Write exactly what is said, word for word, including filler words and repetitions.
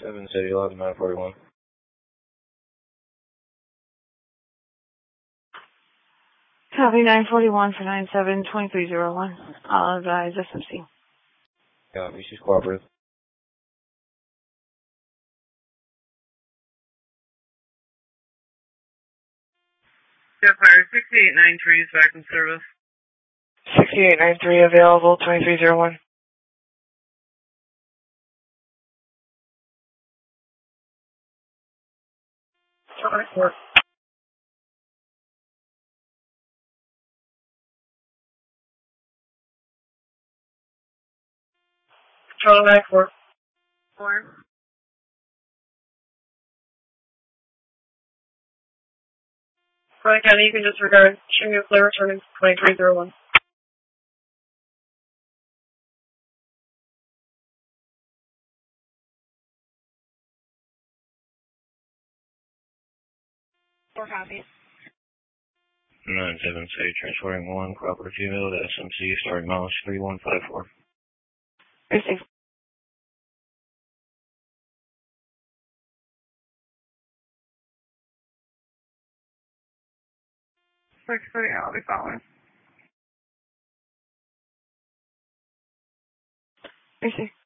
seven City, log nine forty-one. Copy nine forty-one for nine seven two three zero one. I'll advise S M C. Copy, she's cooperative. Jetfire sixty-eight ninety-three is back in service. sixty-eight ninety-three available, twenty-three zero one. Alright. Control nine four. Four. Frank County, you can disregard. Show me a flare returning twenty-three zero one. Four copies. nine seven City, transporting one, cooperative email to S M C, starting mileage three one five four. Received. six thirty, I'll be following. Received.